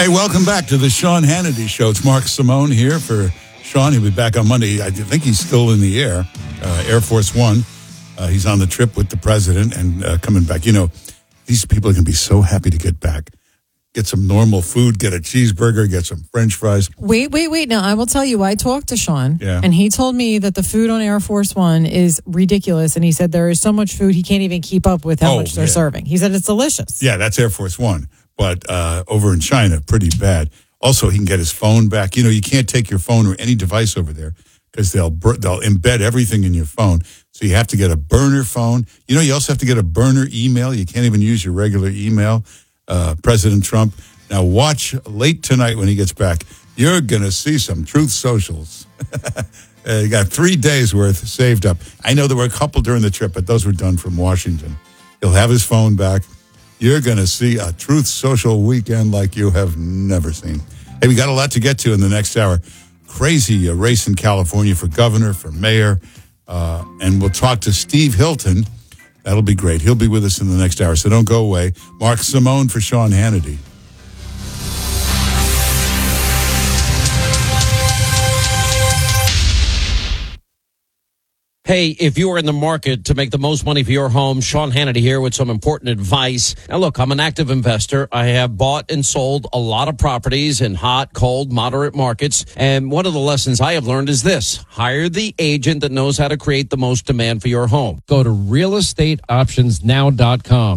Hey, welcome back to the Sean Hannity Show. It's Mark Simone here for Sean. He'll be back on Monday. I think he's still in the air, Air Force One. He's on the trip with the president and coming back. You know, these people are going to be so happy to get back. Get some normal food, get a cheeseburger, get some French fries. Wait. Now, I will tell you, I talked to Sean, Yeah. and he told me that the food on Air Force One is ridiculous, and he said there is so much food he can't even keep up with how much they're serving. He said it's delicious. Yeah, that's Air Force One. But over in China, pretty bad. Also, he can get his phone back. You know, you can't take your phone or any device over there because they'll embed everything in your phone. So you have to get a burner phone. You know, you also have to get a burner email. You can't even use your regular email. President Trump. Now watch late tonight when he gets back. You're going to see some Truth Socials. You got 3 days worth saved up. I know there were a couple during the trip, but those were done from Washington. He'll have his phone back. You're going to see a Truth Social weekend like you have never seen. Hey, we got a lot to get to in the next hour. Crazy race in California for governor, for mayor. And we'll talk to Steve Hilton. That'll be great. He'll be with us in the next hour, so don't go away. Mark Simone for Sean Hannity. Hey, if you are in the market to make the most money for your home, Sean Hannity here with some important advice. Now, look, I'm an active investor. I have bought and sold a lot of properties in hot, cold, moderate markets. And one of the lessons I have learned is this. Hire the agent that knows how to create the most demand for your home. Go to realestateoptionsnow.com.